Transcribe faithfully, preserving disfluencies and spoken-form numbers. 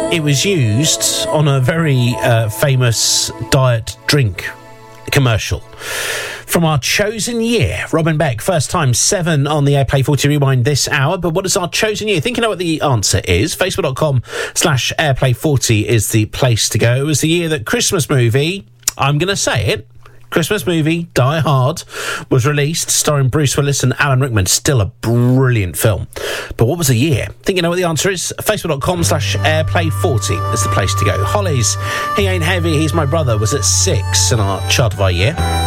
It was used on a very uh, famous diet drink commercial. From our chosen year, Robin Beck, first time seven on the Airplay forty Rewind this hour. But what is our chosen year? Think you know what the answer is. Facebook.com slash Airplay40 is the place to go. It was the year that Christmas movie, I'm going to say it, Christmas movie Die Hard was released, starring Bruce Willis and Alan Rickman. Still a brilliant film. But what was the year? Think you know what the answer is? Facebook.com slash Airplay forty is the place to go. Hollies, He Ain't Heavy, He's My Brother was at six in our chart of our year.